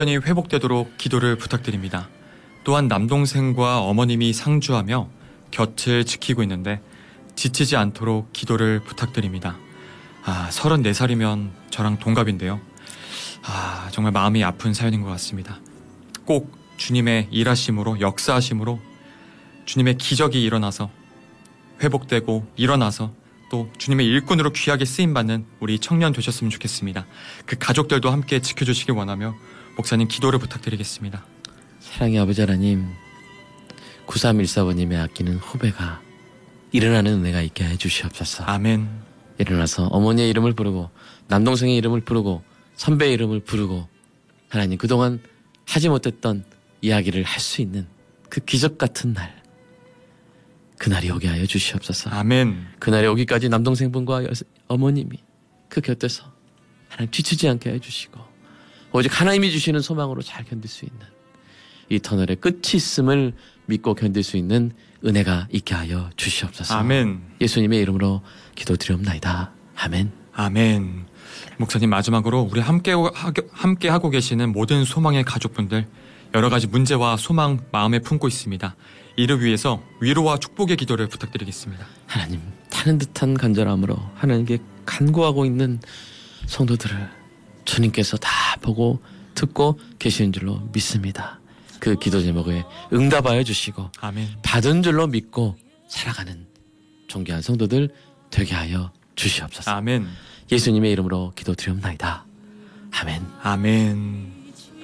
이 회복되도록 기도를 부탁드립니다. 또한 남동생과 어머님이 상주하며 곁을 지키고 있는데 지치지 않도록 기도를 부탁드립니다. 34살이면 저랑 동갑인데요. 정말 마음이 아픈 사연인 것 같습니다. 꼭 주님의 일하심으로, 역사하심으로 주님의 기적이 일어나서 회복되고 일어나서 또 주님의 일꾼으로 귀하게 쓰임받는 우리 청년 되셨으면 좋겠습니다. 그 가족들도 함께 지켜주시길 원하며 목사님 기도를 부탁드리겠습니다. 사랑의 아버지 하나님, 9314번님의 아끼는 후배가 일어나는 은혜가 있게 해주시옵소서. 아멘. 일어나서 어머니의 이름을 부르고 남동생의 이름을 부르고 선배의 이름을 부르고 하나님 그동안 하지 못했던 이야기를 할 수 있는 그 기적 같은 날, 그날이 오게 하여 주시옵소서. 아멘. 그날이 오기까지 남동생분과 어머님이 그 곁에서 하나님 지치지 않게 해주시고 오직 하나님이 주시는 소망으로 잘 견딜 수 있는 이 터널의 끝이 있음을 믿고 견딜 수 있는 은혜가 있게 하여 주시옵소서. 아멘. 예수님의 이름으로 기도드리옵나이다. 아멘. 아멘. 목사님, 마지막으로 우리 함께 하고 계시는 모든 소망의 가족분들, 여러 가지 문제와 소망 마음에 품고 있습니다. 이를 위해서 위로와 축복의 기도를 부탁드리겠습니다. 하나님, 타는 듯한 간절함으로 하나님께 간구하고 있는 성도들을 주님께서 다 보고 듣고 계시는 줄로 믿습니다. 그 기도 제목에 응답하여 주시고 아멘. 받은 줄로 믿고 살아가는 존귀한 성도들 되게 하여 주시옵소서. 아멘. 예수님의 이름으로 기도드리옵나이다. 아멘. 아멘.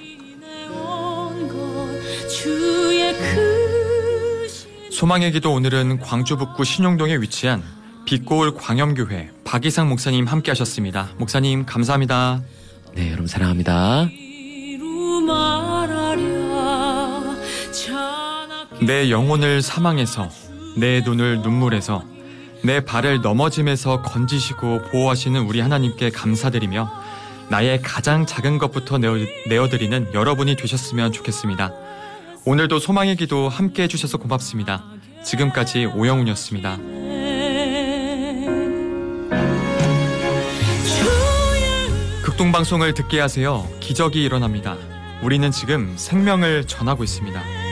소망의 기도, 오늘은 광주 북구 신용동에 위치한 빛고울 광염교회 박이상 목사님 함께 하셨습니다. 목사님 감사합니다. 네, 여러분 사랑합니다. 내 영혼을 사망에서, 내 눈을 눈물에서, 내 발을 넘어짐에서 건지시고 보호하시는 우리 하나님께 감사드리며 나의 가장 작은 것부터 내어드리는 여러분이 되셨으면 좋겠습니다. 오늘도 소망의 기도 함께 해주셔서 고맙습니다. 지금까지 오영훈이었습니다. 극동방송을 듣게 하세요. 기적이 일어납니다. 우리는 지금 생명을 전하고 있습니다.